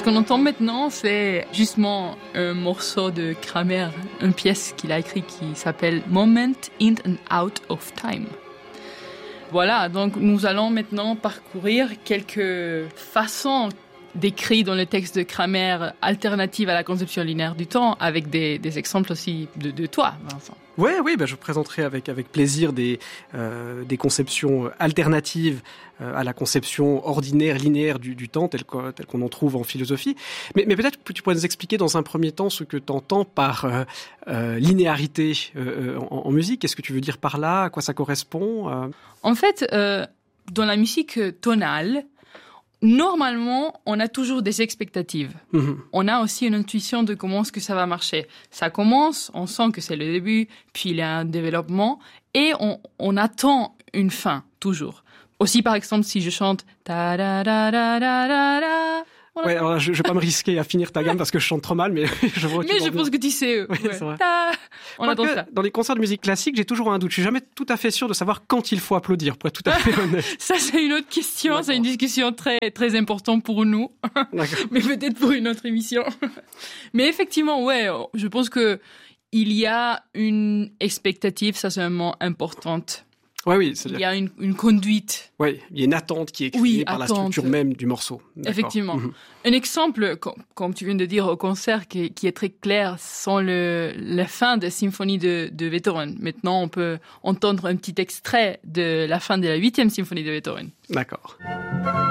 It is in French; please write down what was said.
Ce qu'on entend maintenant, c'est justement un morceau de Kramer, une pièce qu'il a écrite qui s'appelle Moment in and Out of Time. Voilà, donc nous allons maintenant parcourir quelques façons décrites dans le texte de Kramer alternatives à la conception linéaire du temps, avec des exemples aussi de toi, Vincent. Oui, je présenterai avec plaisir des conceptions alternatives à la conception ordinaire, linéaire du temps, telle qu'on en trouve en philosophie. Mais peut-être que tu pourrais nous expliquer dans un premier temps ce que tu entends par linéarité en musique. Qu'est-ce que tu veux dire par là? À quoi ça correspond? En fait, dans la musique tonale, normalement, on a toujours des expectatives. On a aussi une intuition de comment est-ce que ça va marcher. Ça commence, on sent que c'est le début, puis il y a un développement, et on attend une fin, toujours. Aussi, par exemple, si je chante ta da da da da da da. Voilà. Ouais, alors je vais pas me risquer à finir ta gamme parce que je chante trop mal, mais je vois. Mais je pense que tu sais. Oui, c'est vrai. On attend ça. Dans les concerts de musique classique, j'ai toujours un doute. Je suis jamais tout à fait sûr de savoir quand il faut applaudir, pour être tout à fait honnête. Ça, c'est une autre question. D'accord. C'est une discussion très, très importante pour nous. D'accord. Mais peut-être pour une autre émission. Mais effectivement, ouais, je pense que il y a une expectative, ça c'est un mot importante. Oui, il y a une conduite. Oui, il y a une attente qui est créée par la structure même du morceau. D'accord. Effectivement. Un exemple, comme tu viens de dire au concert, qui est très clair, sont la fin de la symphonie de Beethoven. Maintenant, on peut entendre un petit extrait de la fin de la 8e symphonie de Beethoven. D'accord.